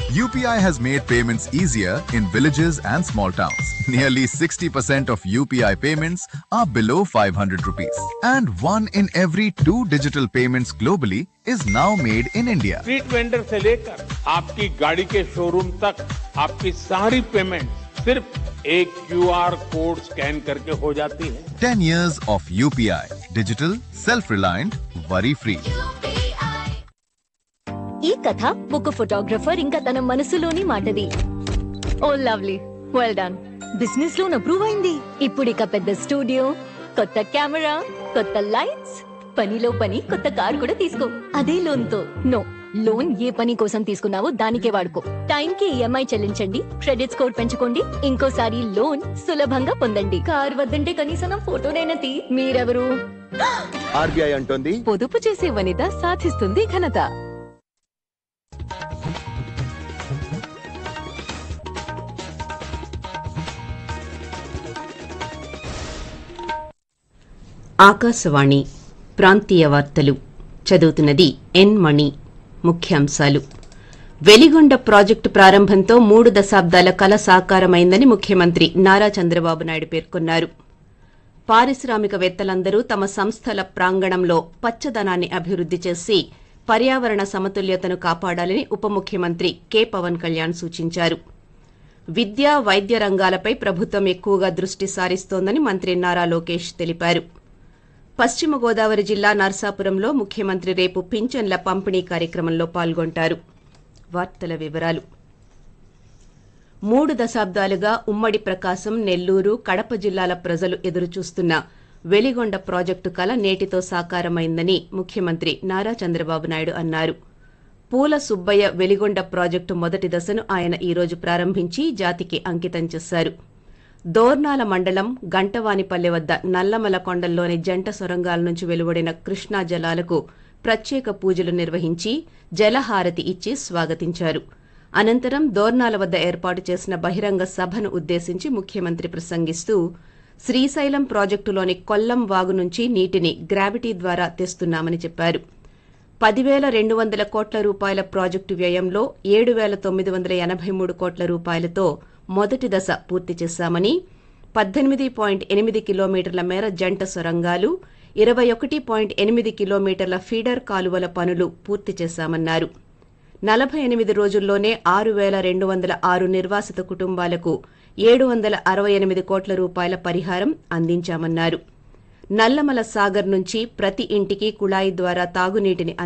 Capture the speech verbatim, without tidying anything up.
U P I has made payments easier in villages and small towns. Nearly sixty percent of U P I payments are below five hundred rupees. And one in every two digital payments globally is now made in India. Street vendor से लेकर आपकी गाड़ी के showroom तक आपकी सारी payment सिर्फ एक क्यूआर कोड स्कैन करके हो जाती है. ten years of U P I. Digital, self-reliant, worry-free. ఈ కథ ఒక ఫోటోగ్రఫర్ ఇంకా తన మనసులోని మాటది. Oh lovely, well done. Business loan approve అయింది. ఇప్పుడు ఇక పెద్ద స్టూడియో, కొత్త కెమెరా, కొత్త లైట్స్, పనిలో పని కొత్త కార్ కూడా తీసుకో. అదే లోన్ తో. నో, లోన్ ఏ పని కోసం తీసుకున్నావో దానికే వాడుకో. టైం కి ఈఎంఐ చెల్లించండి, క్రెడిట్ స్కోర్ పెంచుకోండి, ఇంకోసారి లోన్ సులభంగా పొందండి. కార్ వద్దంటే కనీసం నా ఫోటోనైనా తీ. మీరెవరు? ఆర్బీఐ అంటోంది, పొదుపు చేసే వనిత సాధిస్తుంది ఘనత. ఆకాశవాణి ప్రాంతీయ వార్తలు చదువుతున్నది ఎన్ మణి. ముఖ్యాంశాలు. వెలిగొండ ప్రాజెక్టు ప్రారంభంతో మూడు దశాబ్దాల కల సాకారమైందని ముఖ్యమంత్రి నారా చంద్రబాబు నాయుడు పేర్కొన్నారు. పారిశ్రామికవేత్తలందరూ తమ సంస్థల ప్రాంగణంలో పచ్చదనాన్ని అభివృద్ది చేసి పర్యావరణ సమతుల్యతను కాపాడాలని ఉప ముఖ్యమంత్రి కె పవన్ కళ్యాణ్ సూచించారు. విద్య, వైద్య రంగాలపై ప్రభుత్వం ఎక్కువగా దృష్టి సారిస్తోందని మంత్రి నారా లోకేష్ తెలిపారు. పశ్చిమ గోదావరి జిల్లా నర్సాపురంలో ముఖ్యమంత్రి రేపు పింఛన్ల పంపిణీ కార్యక్రమంలో పాల్గొంటారు. వార్తల వివరాలు. మూడు దశాబ్దాలుగా ఉమ్మడి ప్రకాశం, నెల్లూరు, కడప జిల్లాల ప్రజలు ఎదురుచూస్తున్న వెలిగొండ ప్రాజెక్టు కల నేటితో సాకారమైందని ముఖ్యమంత్రి నారా చంద్రబాబు నాయుడు అన్నారు. పూల సుబ్బయ్య వెలిగొండ ప్రాజెక్టు మొదటి దశను ఆయన ఈరోజు ప్రారంభించి జాతికి అంకితం చేశారు. దోర్నాల మండలం గంటవానిపల్లె వద్ద నల్లమల కొండల్లోని జంట సొరంగాల నుంచి వెలువడిన కృష్ణా జలాలకు ప్రత్యేక పూజలు నిర్వహించి జలహారతి ఇచ్చి స్వాగతించారు. అనంతరం దోర్నాల వద్ద ఏర్పాటు చేసిన బహిరంగ సభను ఉద్దేశించి ముఖ్యమంత్రి ప్రసంగిస్తూ శ్రీశైలం ప్రాజెక్టులోని కొల్లం వాగు నుంచి నీటిని గ్రావిటీ ద్వారా తెస్తున్నామని చెప్పారు. పదివేల రెండు వందల కోట్ల రూపాయల ప్రాజెక్టు వ్యయంలో ఏడు వేల తొమ్మిది వందల ఎనభై మూడు కోట్ల రూపాయలతో మొదటి దశ పూర్తి చేశామని, పద్దెనిమిది పాయింట్ ఎనిమిది కిలోమీటర్ల మేర జంట సొరంగాలు, ఇరవై ఒకటి పాయింట్ ఎనిమిది కిలోమీటర్ల ఫీడర్ కాలువల పనులు పూర్తి చేశామన్నారు. నలభై ఎనిమిది రోజుల్లోనే ఆరు వేల రెండు వందల ఆరు నిర్వాసిత కుటుంబాలకు ఏడు వందల అరవై ఎనిమిది కోట్ల రూపాయల పరిహారం అందించామన్నారు. నల్లమల సాగర్ నుంచి ప్రతి ఇంటికి కుళాయి ద్వారా తాగునీటిని